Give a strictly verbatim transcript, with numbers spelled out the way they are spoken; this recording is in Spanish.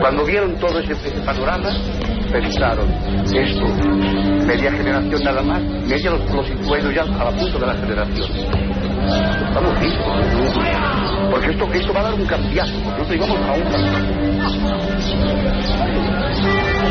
Cuando vieron todo ese, ese panorama, pensaron, esto, media generación nada más, media los, los incluidos ya a la punta de la generación. Estamos listos. Porque esto, esto va a dar un cambiazo, porque nosotros íbamos a un cambiazo.